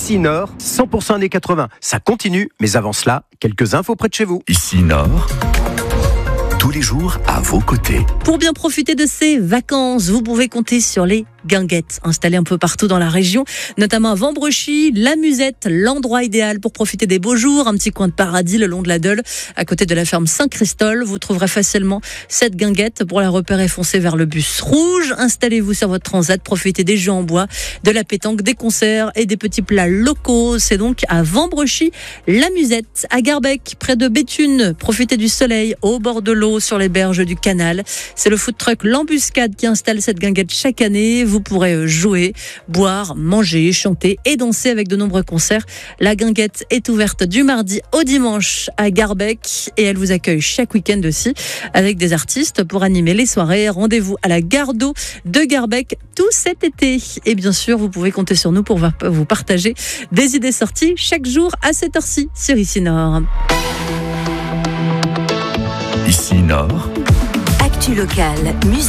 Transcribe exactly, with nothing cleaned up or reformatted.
Ici Nord, cent pour cent années quatre-vingts. Ça continue, mais avant cela, quelques infos près de chez vous. Ici Nord, tous les jours à vos côtés. Pour bien profiter de ces vacances, vous pouvez compter sur les guinguettes installées un peu partout dans la région, notamment à Vambrechy, la Musette, l'endroit idéal pour profiter des beaux jours, un petit coin de paradis le long de la Deule, à côté de la ferme Saint-Christol. Vous trouverez facilement cette guinguette. Pour la repérer, foncez vers le bus rouge. Installez-vous sur votre transat, profitez des jeux en bois, de la pétanque, des concerts et des petits plats locaux. C'est donc à Vambrechy, la Musette, à Garbec, près de Béthune. Profitez du soleil au bord de l'eau, sur les berges du canal. C'est le food truck L'Embuscade qui installe cette guinguette chaque année. Vous pourrez jouer, boire, manger, chanter et danser avec de nombreux concerts. La guinguette est ouverte du mardi au dimanche à Garbec et elle vous accueille chaque week-end aussi avec des artistes pour animer les soirées. Rendez-vous à la gare d'eau de Garbec tout cet été. Et bien sûr, vous pouvez compter sur nous pour vous partager des idées sorties chaque jour à cette heure-ci sur Ici Nord. Ici Nord. Actu locale, musique.